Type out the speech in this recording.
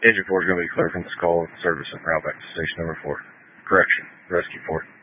Engine 4 is going to be clear from this call with service and route back to station number 4. Correction, Rescue 4.